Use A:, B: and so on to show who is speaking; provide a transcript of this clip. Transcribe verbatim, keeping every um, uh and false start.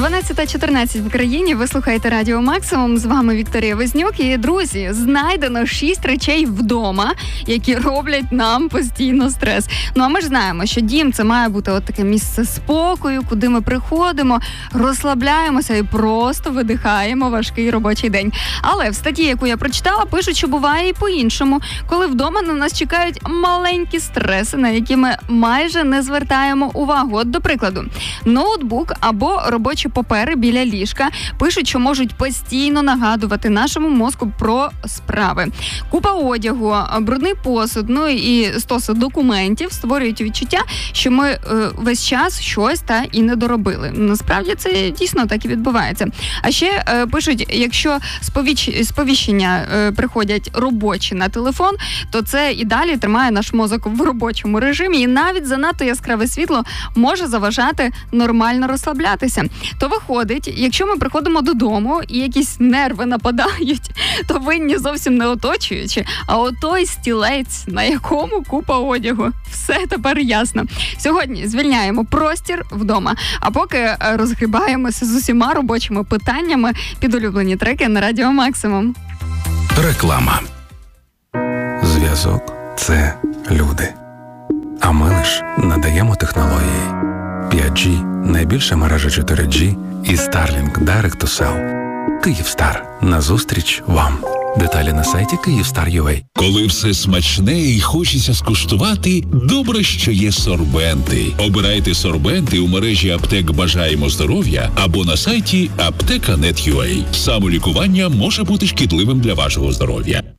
A: дванадцята чотирнадцять в Україні. Ви слухаєте Радіо Максимум. З вами Вікторія Вознюк. І, друзі, знайдено шість речей вдома, які роблять нам постійно стрес. Ну, а ми ж знаємо, що дім – це має бути от таке місце спокою, куди ми приходимо, розслабляємося і просто видихаємо важкий робочий день. Але в статті, яку я прочитала, пишуть, що буває і по-іншому, коли вдома на нас чекають маленькі стреси, на які ми майже не звертаємо увагу. От, до прикладу, ноутбук або робочі папери біля ліжка пишуть, що можуть постійно нагадувати нашому мозку про справи. Купа одягу, брудний посуд, ну і стоси документів створюють відчуття, що ми е, весь час щось та і не доробили. Насправді це дійсно так і відбувається. А ще е, пишуть, якщо сповіч... сповіщення е, приходять робочі на телефон, то це і далі тримає наш мозок в робочому режимі, і навіть занадто яскраве світло може заважати нормально розслаблятися. То виходить, якщо ми приходимо додому і якісь нерви нападають, то винні зовсім не оточуючі, а отой стілець, на якому купа одягу. Все тепер ясно. Сьогодні звільняємо простір вдома, а поки розгрібаємося з усіма робочими питаннями під улюблені треки на Радіо Максимум.
B: Реклама. Зв'язок – це люди. А ми лиш надаємо технології. п'ять джі – найбільша мережа чотири джі і Starlink Direct to Cell. Київстар. Назустріч вам. Деталі на сайті Київстар крапка ю а.
C: Коли все смачне і хочеться скуштувати, добре, що є сорбенти. Обирайте сорбенти у мережі аптек «Бажаємо здоров'я» або на сайті аптека крапка нет крапка ю а. Самолікування може бути шкідливим для вашого здоров'я.